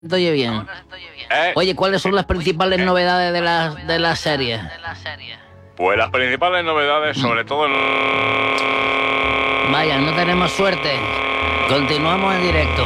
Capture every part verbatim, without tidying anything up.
Te oye bien. ¿Eh? Oye, ¿cuáles son las principales novedades de la, de la serie? Pues las principales novedades, sobre todo en... Vaya, no tenemos suerte. Continuamos en directo.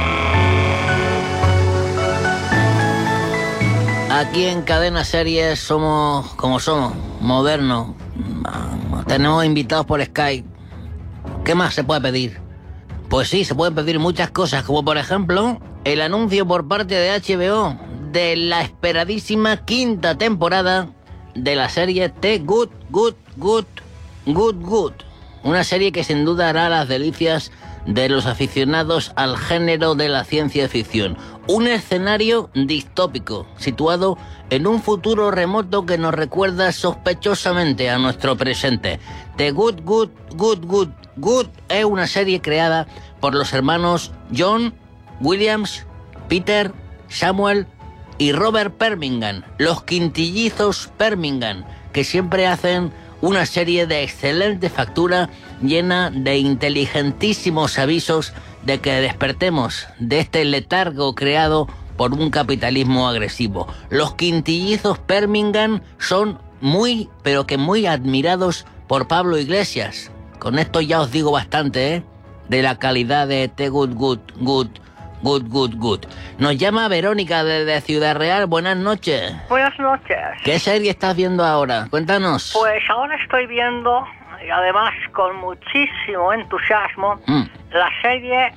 Aquí en Cadena Series somos como somos, modernos. Tenemos invitados por Skype. ¿Qué más se puede pedir? Pues sí, se pueden pedir muchas cosas, como por ejemplo el anuncio por parte de H B O de la esperadísima quinta temporada de la serie The Good, Good, Good, Good, Good. Una serie que sin duda hará las delicias de los aficionados al género de la ciencia ficción. Un escenario distópico, situado en un futuro remoto que nos recuerda sospechosamente a nuestro presente. The Good, Good, Good, Good, Good es una serie creada por los hermanos John Williams, Peter, Samuel y Robert Permingan, los quintillizos Permingan, que siempre hacen una serie de excelente factura llena de inteligentísimos avisos de que despertemos de este letargo creado por un capitalismo agresivo. Los quintillizos Permingan son muy, pero que muy admirados por Pablo Iglesias. Con esto ya os digo bastante, ¿eh? De la calidad de The Good, Good, Good, Good, Good, Good. Nos llama Verónica desde Ciudad Real. Buenas noches. Buenas noches. ¿Qué serie estás viendo ahora? Cuéntanos. Pues ahora estoy viendo, y además con muchísimo entusiasmo, Mm. la serie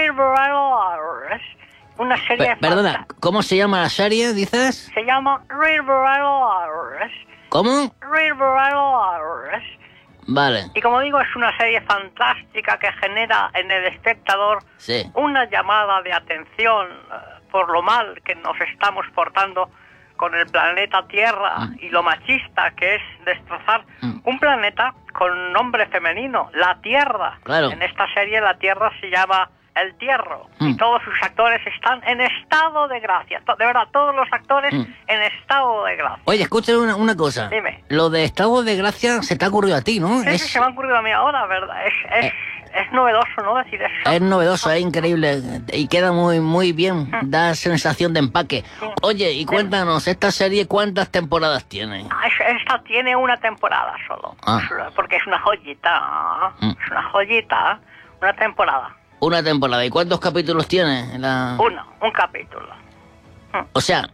River. Una serie... Pe- perdona, fanta- ¿cómo se llama la serie, dices? Se llama River. ¿Cómo? River. Vale, Y como digo, es una serie fantástica que genera en el espectador sí. una llamada de atención eh, por lo mal que nos estamos portando con el planeta Tierra Mm. y lo machista que es destrozar Mm. un planeta con nombre femenino, la Tierra. Claro. En esta serie la Tierra se llama El Tierro Mm. y todos sus actores están en estado de gracia. To- De verdad, todos los actores Mm. en estado de gracia. Oye, escucha una, una cosa. Dime. Lo de estado de gracia se te ha ocurrido a ti, ¿no? Sí, es, sí, se me ha ocurrido a mí ahora, ¿verdad? Es, es, Eh. es novedoso, ¿no? Decir eso. es novedoso, es increíble y queda muy, muy bien. Da sensación de empaque. Oye, y cuéntanos, ¿esta serie cuántas temporadas tiene? Ah, es- Esta tiene una temporada solo. Ah. Es una- Porque es una joyita. Mm. Es una joyita. Una temporada. Una temporada. ¿Y cuántos capítulos tiene? La... Uno. Un capítulo. O sea,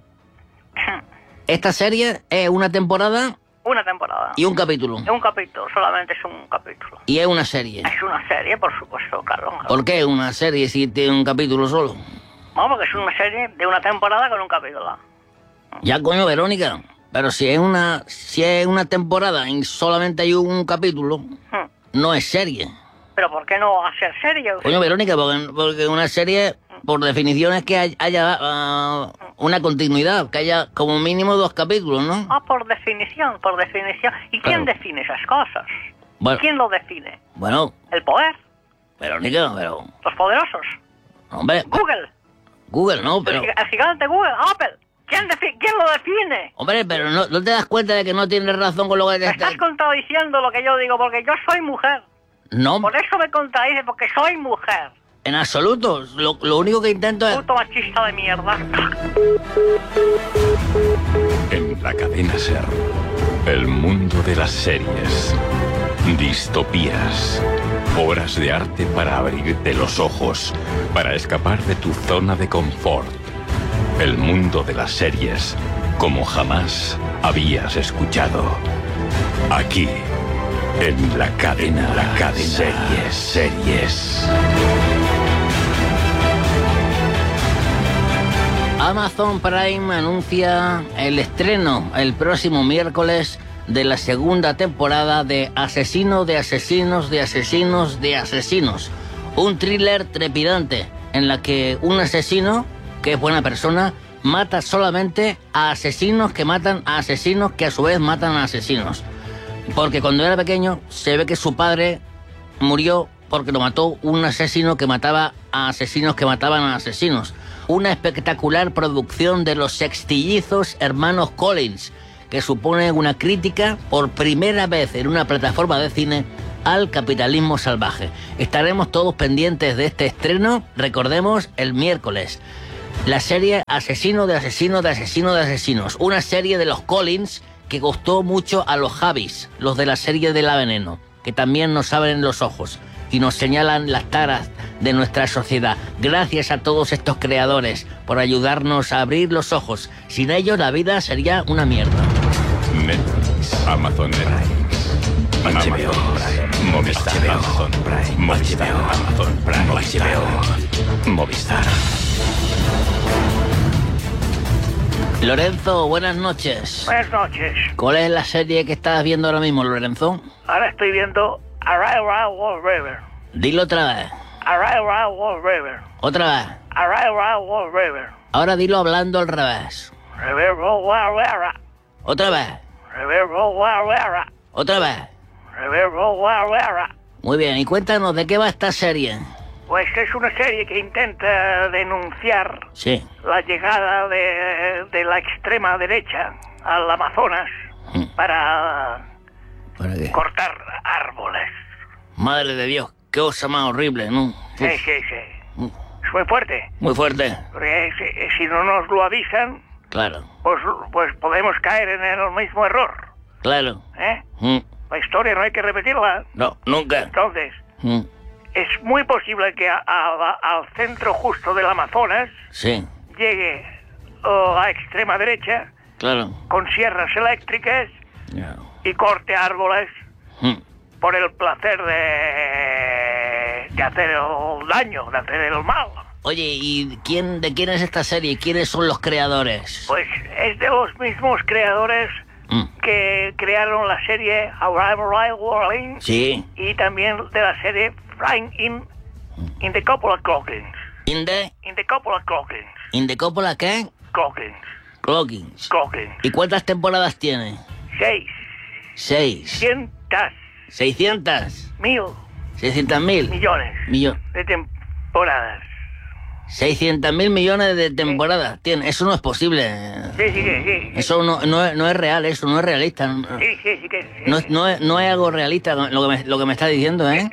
esta serie es una temporada Una temporada. y un capítulo. Es un capítulo. Solamente es un capítulo. Y es una serie. Es una serie, por supuesto, claro. ¿Por qué una serie si tiene un capítulo solo? No, porque es una serie de una temporada con un capítulo. Ya, coño, Verónica. Pero si es una, si es una temporada y solamente hay un capítulo, Hmm. no es serie. Pero ¿por qué no hacer serie? Coño, Verónica, porque, porque una serie, por definición, es que hay- haya ah, una continuidad, que haya como mínimo dos capítulos, ¿no? Ah, por definición, por definición. ¿Y quién Claro. define esas cosas? Bueno, ¿Quién lo define? bueno, ¿El poder? Verónica, pero... ¿Los poderosos? Hombre, ¿Google? Google, no, El pero... giga- El gigante Google, Apple. ¿Quién, defi- ¿Quién lo define? Hombre, pero no, ¿no te das cuenta de que no tienes razón con lo que te Me está... estás contradiciendo lo que yo digo, porque yo soy mujer. No, Por eso me contradice, porque soy mujer. en absoluto. Lo, lo único que intento es... Puto machista de mierda. En la cadena SER, el mundo de las series, distopías, obras de arte para abrirte los ojos, para escapar de tu zona de confort. El mundo de las series, como jamás habías escuchado. Aquí, en la cadena, la cadena Series, series. Amazon Prime anuncia el estreno el próximo miércoles de la segunda temporada de Asesino de Asesinos de Asesinos de Asesinos. Un thriller trepidante en la que un asesino, que es buena persona, mata solamente a asesinos que matan a asesinos que a su vez matan a asesinos. Porque cuando era pequeño se ve que su padre murió porque lo mató un asesino que mataba a asesinos que mataban a asesinos. Una espectacular producción de los sextillizos hermanos Collins, que supone una crítica por primera vez en una plataforma de cine al capitalismo salvaje. Estaremos todos pendientes de este estreno, recordemos, el miércoles. La serie Asesino de Asesino de Asesino de Asesinos. Una serie de los Collins que gustó mucho a los Javis, los de la serie de La Veneno, que también nos abren los ojos y nos señalan las taras de nuestra sociedad. Gracias a todos estos creadores por ayudarnos a abrir los ojos. Sin ellos la vida sería una mierda. Netflix, Amazon Netflix, H B O, Amazon, Movistar, H B O, Amazon Prime, Movistar, H B O, Amazon Prime, H B O, Movistar. Lorenzo, buenas noches. Buenas noches. ¿Cuál es la serie que estás viendo ahora mismo, Lorenzo? Ahora estoy viendo Arrival Wall River. Dilo otra vez. Arrival Wall River. Otra vez. Arrival Wall River. Ahora dilo hablando al revés. River Wall River. Otra vez. River Wall River. Otra vez. River Wall River. Muy bien, y cuéntanos, ¿de qué va esta serie? Pues es una serie que intenta denunciar Sí. la llegada de, de la extrema derecha al Amazonas Mm. para ¿Para qué? cortar árboles. Madre de Dios, qué cosa más horrible, ¿no? Sí, Uf, sí, sí. mm, Es muy fuerte. muy fuerte. Porque si, si no nos lo avisan, Claro, pues, pues podemos caer en el mismo error. claro. ¿Eh? Mm, La historia no hay que repetirla. No, nunca. Entonces, Mm, es muy posible que a- a- al centro justo del Amazonas Sí, llegue oh, la extrema derecha claro. con sierras eléctricas Ya. y corte árboles Mm, por el placer de, de hacer el daño, de hacer el mal. Oye, ¿y quién, de quién es esta serie? ¿Quiénes son los creadores? Pues es de los mismos creadores Mm, que crearon la serie Arrival Warning Sí. y también de la serie Flying in, in the Coppola Clockings. ¿In the, In the Coppola Clockings. in the Coppola qué? Clockings. Clockings. Clockings. ¿Y cuántas temporadas tiene? Seis. Seis. Cientas. ¿Seiscientas? Mil. ¿Seiscientas mil? Millones. Millo- De temporadas. seiscientos mil millones de temporadas tiene. Eso no es posible. Sí, sí, que sí. Eso no, no, es, no es real, eso no es realista. No, Sí, sí, sí que sí. no, es- no es, no es algo realista lo que me, lo que me está diciendo, ¿eh?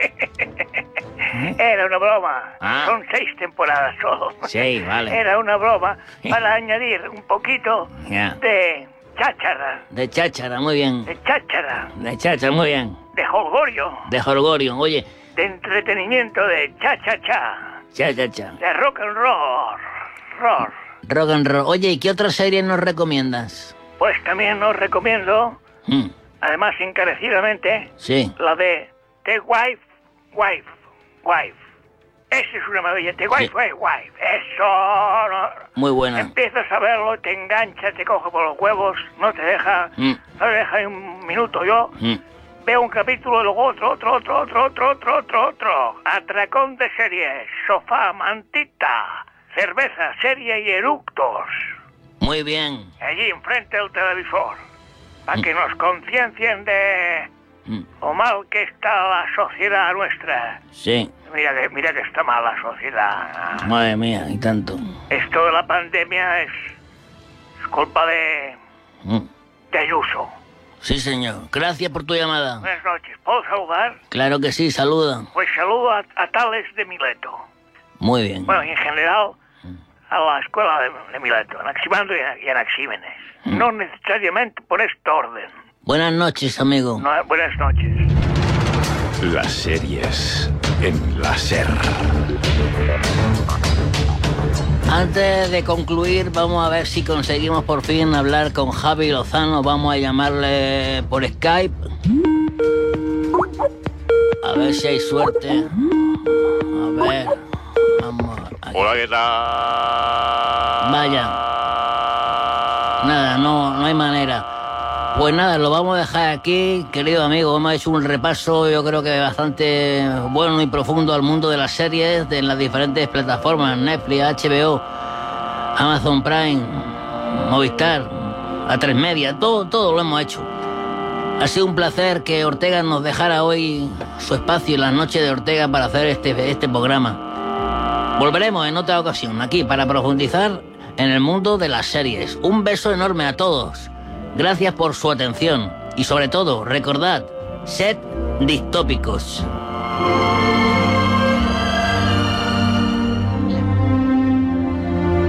Era una broma. Ah. Son seis temporadas solo. Sí, vale. Era una broma para añadir un poquito Ya. de cháchara. De cháchara, muy bien. De cháchara. De cháchara, muy bien. De jolgorio. De jolgorio, oye. De entretenimiento de cha-cha-cha. Cha, cha, cha. De rock and roll. Roll. Rock and roll. Oye, ¿y qué otra serie nos recomiendas? Pues también os recomiendo, Mm, además encarecidamente, sí. la de The Wife, Wife, Wife. Esa es una maravilla. The Wife, Sí. Wife, Wife. Eso. No. Muy buena. Empiezas a verlo, te engancha, te coge por los huevos, no te deja, Mm. no te deja ni un minuto. Yo Mm, veo un capítulo y luego otro, otro, otro, otro, otro, otro, otro, otro. Atracón de series, sofá, mantita, cerveza, serie y eructos. Muy bien. Allí enfrente del televisor. Para que nos conciencien de Mm, lo mal que está la sociedad nuestra. sí. Mira que, mira que está mal la sociedad. Madre mía, y tanto. Esto de la pandemia es, es culpa de, Mm, de Ayuso. sí, señor. Gracias por tu llamada. Buenas noches. ¿Puedo saludar? Claro que sí, saluda. Pues saludo a, a Tales de Mileto. Muy bien. Bueno, y en general a la escuela de, de Mileto, Anaximandro y, y Anaxímenes. No necesariamente por este orden. Buenas noches, amigo. No, buenas noches. Las series en la SER. Antes de concluir, vamos a ver si conseguimos por fin hablar con Javi Lozano. Vamos a llamarle por Skype. A ver si hay suerte. A ver. Vamos. Aquí. Hola, ¿qué tal? Vaya. Nada, no, no hay manera. Pues nada, lo vamos a dejar aquí, querido amigo. Hemos hecho un repaso, yo creo que bastante bueno y profundo al mundo de las series, de las diferentes plataformas, Netflix, H B O, Amazon Prime, Movistar, A tres Media, todo, todo lo hemos hecho. Ha sido un placer que Ortega nos dejara hoy su espacio en las noches de Ortega para hacer este, este programa. Volveremos en otra ocasión aquí para profundizar en el mundo de las series. Un beso enorme a todos. Gracias por su atención. Y sobre todo, recordad, sed distópicos.